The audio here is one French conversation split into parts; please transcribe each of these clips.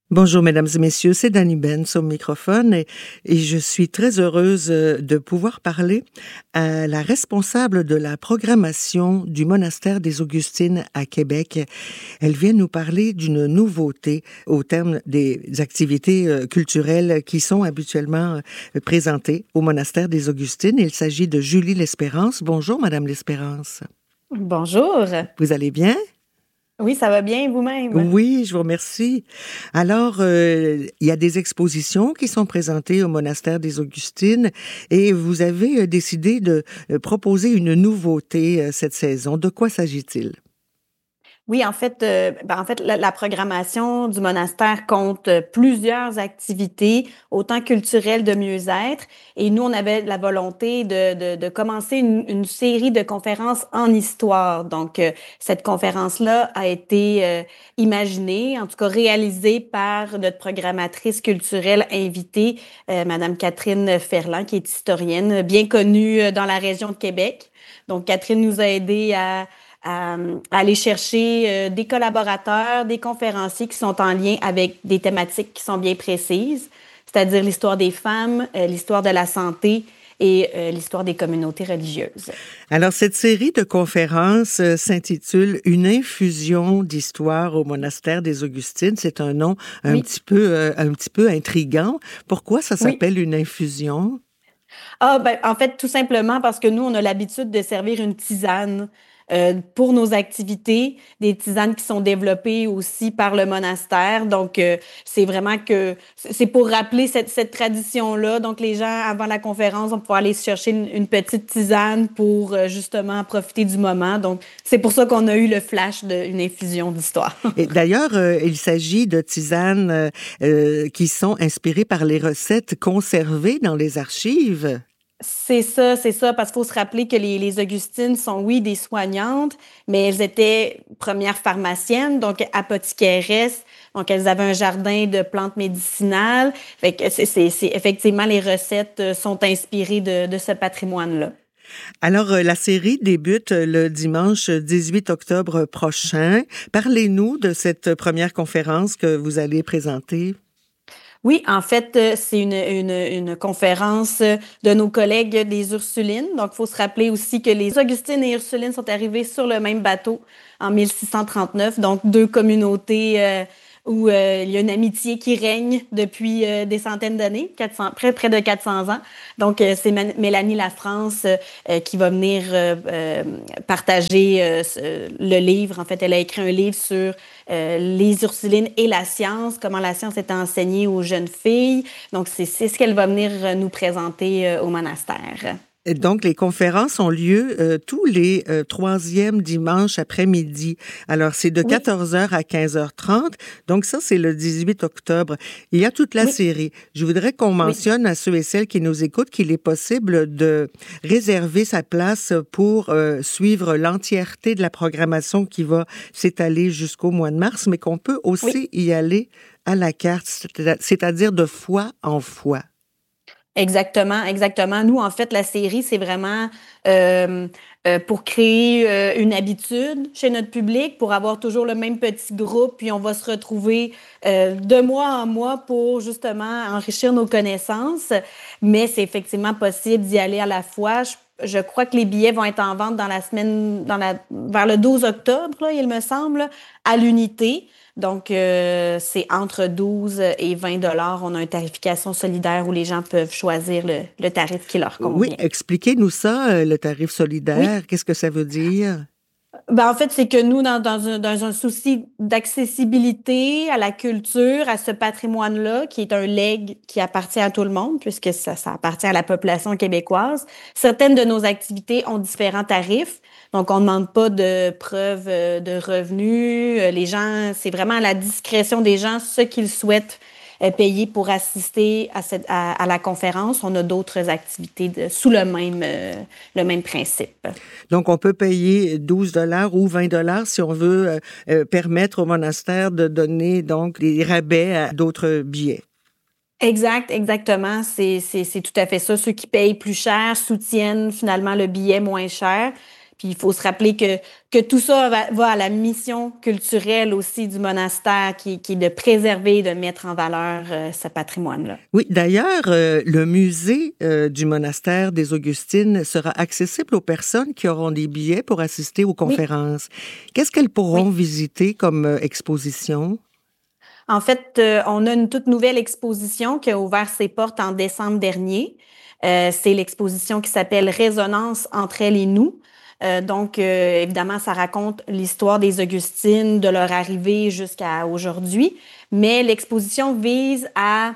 Bonjour, mesdames et messieurs, c'est Dani Benz au microphone et je suis très heureuse de pouvoir parler à la responsable de la programmation du monastère des Augustines à Québec. Elle vient nous parler d'une nouveauté au terme des activités culturelles qui sont habituellement présentées au monastère des Augustines. Il s'agit de Julie L'Espérance. Bonjour, madame L'Espérance. Bonjour. Vous allez bien? Oui, ça va bien, vous-même? Oui, je vous remercie. Alors, il y a des expositions qui sont présentées au monastère des Augustines et vous avez décidé de proposer une nouveauté cette saison. De quoi s'agit-il? Oui, en fait, la programmation du monastère compte plusieurs activités, autant culturelles de mieux-être. Et nous, on avait la volonté de commencer une série de conférences en histoire. Donc, cette conférence-là a été imaginée, en tout cas réalisée par notre programmatrice culturelle invitée, Madame Catherine Ferland, qui est historienne bien connue dans la région de Québec. Donc, Catherine nous a aidés à aller chercher des collaborateurs, des conférenciers qui sont en lien avec des thématiques qui sont bien précises, c'est-à-dire l'histoire des femmes, l'histoire de la santé et l'histoire des communautés religieuses. Alors, cette série de conférences s'intitule Une infusion d'histoire au monastère des Augustines. C'est un nom Oui, un petit peu intriguant. Pourquoi ça oui. s'appelle une infusion? Ah, ben, en fait, tout simplement parce que nous, on a l'habitude de servir une tisane pour nos activités, des tisanes qui sont développées aussi par le monastère. Donc, c'est vraiment que c'est pour rappeler cette tradition-là. Donc, les gens, avant la conférence, vont pouvoir aller se chercher une petite tisane pour justement profiter du moment. Donc, c'est pour ça qu'on a eu le flash d'une infusion d'histoire. Et d'ailleurs, il s'agit de tisanes qui sont inspirées par les recettes conservées dans les archives. C'est ça, parce qu'il faut se rappeler que les Augustines sont, oui, des soignantes, mais elles étaient premières pharmaciennes, donc apothicaires, donc elles avaient un jardin de plantes médicinales. Fait que effectivement, les recettes sont inspirées de ce patrimoine-là. Alors, la série débute le dimanche 18 octobre prochain. Parlez-nous de cette première conférence que vous allez présenter. Oui, en fait, c'est une conférence de nos collègues des Ursulines. Donc, il faut se rappeler aussi que les Augustines et Ursulines sont arrivés sur le même bateau en 1639. Donc, deux communautés où il y a une amitié qui règne depuis des centaines d'années, près de 400 ans. Donc, c'est Mélanie Lafrance qui va venir partager le livre. En fait, elle a écrit un livre sur les Ursulines et la science, comment la science est enseignée aux jeunes filles. Donc, c'est ce qu'elle va venir nous présenter au monastère. Et donc, les conférences ont lieu tous les troisièmes dimanches après-midi. Alors, c'est de Oui, 14 heures à 15h30. Donc, ça, c'est le 18 octobre. Il y a toute la oui, série. Je voudrais qu'on oui. mentionne à ceux et celles qui nous écoutent qu'il est possible de réserver sa place pour suivre l'entièreté de la programmation qui va s'étaler jusqu'au mois de mars, mais qu'on peut Oui. aussi y aller à la carte, c'est-à-dire de fois en fois. Exactement, exactement. Nous, en fait, la série, c'est vraiment pour créer une habitude chez notre public, pour avoir toujours le même petit groupe, puis on va se retrouver de mois en mois pour justement enrichir nos connaissances. Mais c'est effectivement possible d'y aller à la fois. Je crois que les billets vont être en vente dans la semaine, vers le 12 octobre, là, il me semble, à l'unité. Donc, c'est entre 12 et 20 $. On a une tarification solidaire où les gens peuvent choisir le tarif qui leur Oui, convient. expliquez-nous ça, le tarif Oui, solidaire. Qu'est-ce que ça veut dire? ben, en fait, c'est que nous, dans un souci d'accessibilité à la culture, à ce patrimoine-là, qui est un legs qui appartient à tout le monde, puisque ça appartient à la population québécoise, certaines de nos activités ont différents tarifs. Donc, on ne demande pas de preuves de revenus. Les gens, c'est vraiment à la discrétion des gens ce qu'ils souhaitent payer pour assister à la conférence. On a d'autres activités sous le même principe. Donc, on peut payer 12 $ ou 20 $ si on veut permettre au monastère de donner donc des rabais à d'autres billets. Exact, exactement. C'est tout à fait ça. Ceux qui payent plus cher soutiennent finalement le billet moins cher. Puis il faut se rappeler que tout ça va à la mission culturelle aussi du monastère qui est de préserver, de mettre en valeur ce patrimoine-là. Oui, d'ailleurs, le musée du monastère des Augustines sera accessible aux personnes qui auront des billets pour assister aux conférences. Oui. Qu'est-ce qu'elles pourront visiter comme exposition? En fait, on a une toute nouvelle exposition qui a ouvert ses portes en décembre dernier. C'est l'exposition qui s'appelle Résonance entre elle et nous. Donc, évidemment, ça raconte l'histoire des Augustines, de leur arrivée jusqu'à aujourd'hui. Mais l'exposition vise à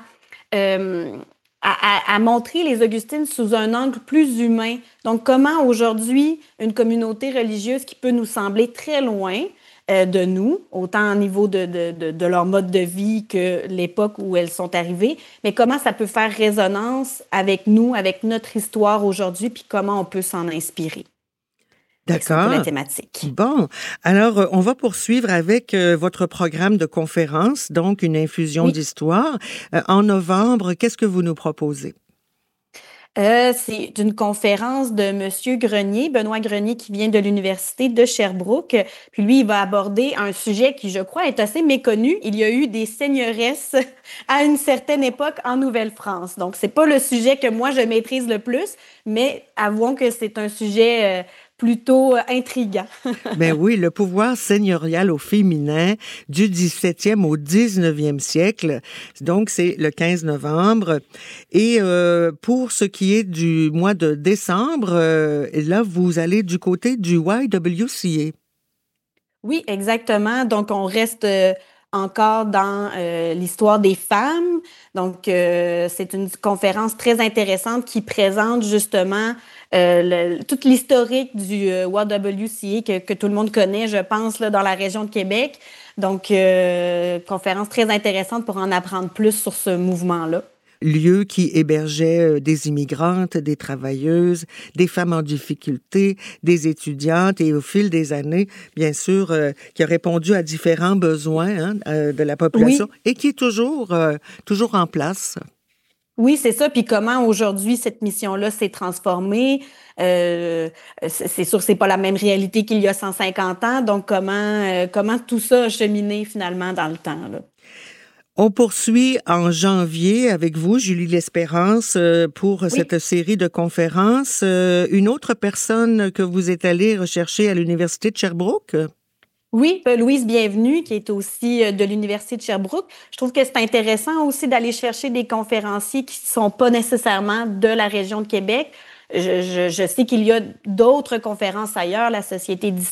montrer les Augustines sous un angle plus humain. Donc, comment aujourd'hui, une communauté religieuse qui peut nous sembler très loin de nous, autant au niveau de leur mode de vie que l'époque où elles sont arrivées, mais comment ça peut faire résonance avec nous, avec notre histoire aujourd'hui, puis comment on peut s'en inspirer. D'accord. C'est un peu la thématique. Bon, alors on va poursuivre avec votre programme de conférence, donc une infusion d'histoire. En novembre, qu'est-ce que vous nous proposez? C'est une conférence de Monsieur Grenier, Benoît Grenier, qui vient de l'Université de Sherbrooke. Puis lui, il va aborder un sujet qui, je crois, est assez méconnu. Il y a eu des seigneuresses à une certaine époque en Nouvelle-France. Donc, c'est pas le sujet que moi, je maîtrise le plus, mais avouons que c'est un sujet plutôt intriguant. Ben oui, le pouvoir seigneurial au féminin du 17e au 19e siècle. Donc, c'est le 15 novembre. Et pour ce qui est du mois de décembre, là, vous allez du côté du YWCA. Oui, exactement. Donc, on reste encore dans l'histoire des femmes. Donc, c'est une conférence très intéressante qui présente justement toute l'historique du YWCA que tout le monde connaît, je pense, là, dans la région de Québec. Donc, conférence très intéressante pour en apprendre plus sur ce mouvement-là. Lieu qui hébergeait des immigrantes, des travailleuses, des femmes en difficulté, des étudiantes et au fil des années, bien sûr, qui a répondu à différents besoins de la population et qui est toujours en place. Oui, c'est ça. Puis comment aujourd'hui cette mission-là s'est transformée? C'est sûr que c'est pas la même réalité qu'il y a 150 ans. Donc comment tout ça a cheminé finalement dans le temps, là? On poursuit en janvier avec vous, Julie L'Espérance, pour cette série de conférences. Une autre personne que vous êtes allée rechercher à l'Université de Sherbrooke? Oui, Louise Bienvenue, qui est aussi de l'Université de Sherbrooke. Je trouve que c'est intéressant aussi d'aller chercher des conférenciers qui ne sont pas nécessairement de la région de Québec. Je sais qu'il y a d'autres conférences ailleurs, la Société